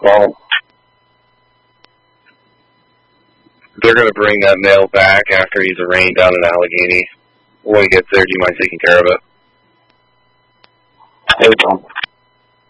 Well, they're going to bring that male back after he's arraigned down in Allegheny. When he gets there, do you mind taking care of it? There we go.